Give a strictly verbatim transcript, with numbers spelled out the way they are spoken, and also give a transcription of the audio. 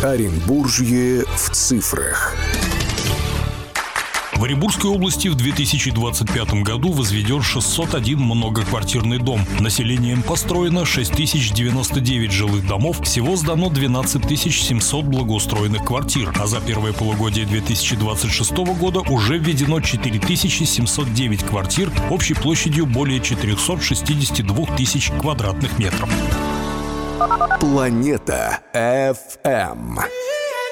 Оренбуржье в цифрах. В Оренбургской области в две тысячи двадцать пятом году возведен шестьсот один многоквартирный дом. Населением построено шесть тысяч девяносто девять жилых домов. Всего сдано двенадцать тысяч семьсот благоустроенных квартир. А за первое полугодие две тысячи двадцать шестого года уже введено четыре тысячи семьсот девять квартир общей площадью более четыреста шестьдесят два тысяч квадратных метров. Планета эф эм.